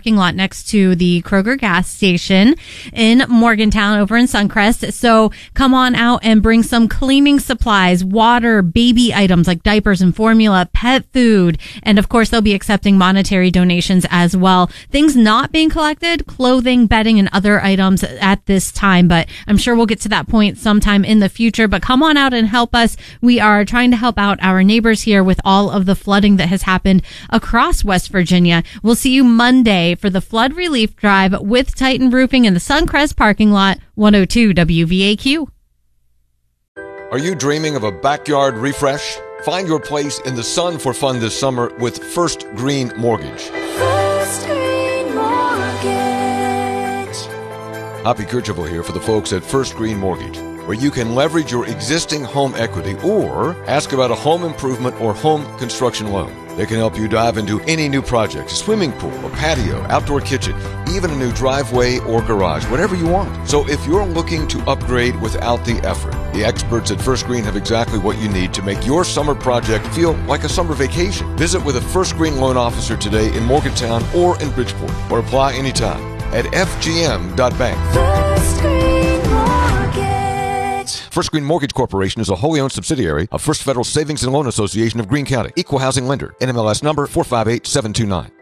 parking lot next to the Kroger gas station in Morgantown over in Suncrest. So come on out and bring some cleaning supplies, water, baby items like diapers and formula, pet food, and of course they'll be accepting monetary donations as well. Things not being collected, clothing, bedding, and other items at this time, but I'm sure we'll get to that point sometime in the future. But come on out and help us. We are trying to help out our neighbors here with all of the flooding that has happened across West Virginia. We'll see you Monday for the flood relief drive with Titan Roofing in the Suncrest parking lot, 102 WVAQ. Are you dreaming of a backyard refresh? Find your place in the sun for fun this summer with First Green Mortgage. First Green Mortgage. Hoppy Kercheval here for the folks at First Green Mortgage, where you can leverage your existing home equity or ask about a home improvement or home construction loan. They can help you dive into any new project, a swimming pool, a patio, outdoor kitchen, even a new driveway or garage, whatever you want. So if you're looking to upgrade without the effort, the experts at First Green have exactly what you need to make your summer project feel like a summer vacation. Visit with a First Green loan officer today in Morgantown or in Bridgeport, or apply anytime at fgm.bank. First Green Mortgage. First Green Mortgage Corporation is a wholly owned subsidiary of First Federal Savings and Loan Association of Greene County. Equal housing lender. NMLS number 458729.